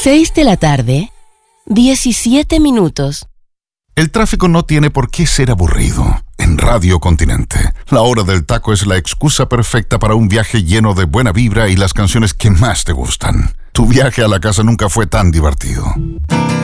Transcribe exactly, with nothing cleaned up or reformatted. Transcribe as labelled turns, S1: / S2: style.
S1: Seis de la tarde, diecisiete minutos.
S2: El tráfico no tiene por qué ser aburrido. En Radio Continente, la hora del taco es la excusa perfecta para un viaje lleno de buena vibra y las canciones que más te gustan. Tu viaje a la casa nunca fue tan divertido.